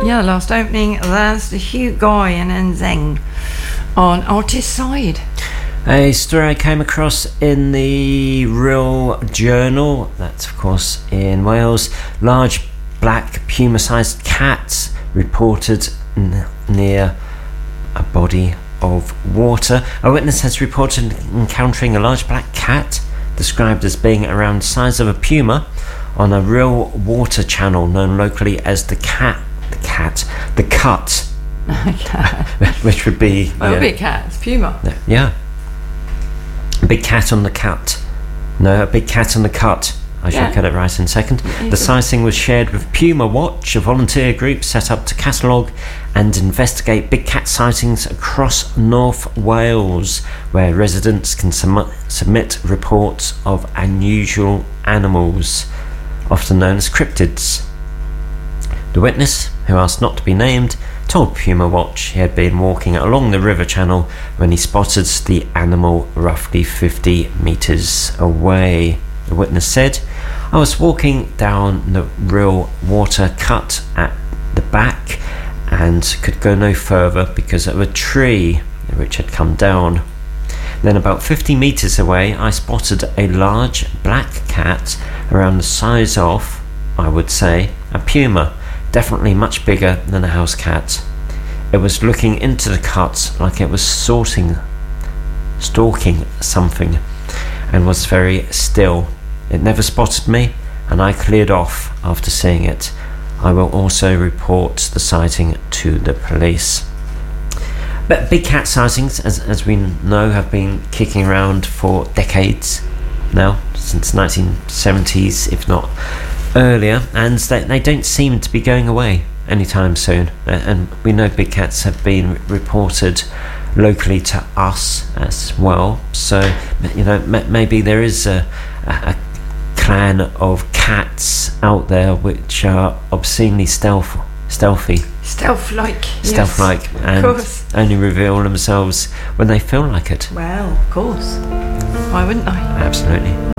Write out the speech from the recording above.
Yeah, last opening, that's the Hugh Guy and Nzeng on Artist Side. A story I came across in the Real Journal, that's of course in Wales. Large black puma-sized cats reported near a body of water. A witness has reported encountering a large black cat described as being around the size of a puma on a real water channel known locally as the Cut, which would be... Well, it would be a cat, it's Puma. Yeah. A big cat on the cut. No, a big cat on the cut. I shall get it right in a second. The sighting was shared with Puma Watch, a volunteer group set up to catalogue and investigate big cat sightings across North Wales, where residents can submit reports of unusual animals, often known as cryptids. The witness, who asked not to be named, told Puma Watch he had been walking along the river channel when he spotted the animal roughly 50 metres away. The witness said, "I was walking down the real water cut at the back and could go no further because of a tree which had come down. Then about 50 metres away I spotted a large black cat around the size of, I would say, a puma, definitely much bigger than a house cat. It was looking into the cut like it was stalking something and was very still. It never spotted me and I cleared off after seeing it. I will also report the sighting to the police." But big cat sightings, as we know, have been kicking around for decades now, since 1970s, if not earlier, and they don't seem to be going away anytime soon. And we know big cats have been reported locally to us as well. So, maybe there is a clan of cats out there which are obscenely stealthy, Stealth-like, and only reveal themselves when they feel like it. Well, of course. Why wouldn't I? Absolutely.